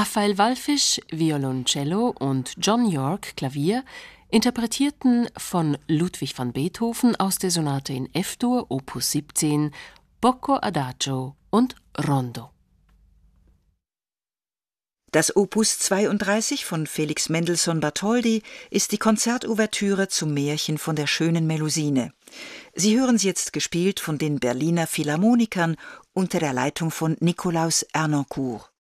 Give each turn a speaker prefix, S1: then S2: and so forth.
S1: Raphael Wallfisch, Violoncello und John York, Klavier, interpretierten von Ludwig van Beethoven aus der Sonate in F-Dur, Opus 17, Poco Adagio und Rondo.
S2: Das Opus 32 von Felix Mendelssohn Bartholdy ist die Konzertouvertüre zum Märchen von der schönen Melusine. Sie hören sie jetzt gespielt von den Berliner Philharmonikern unter der Leitung von Nikolaus Ernencourt.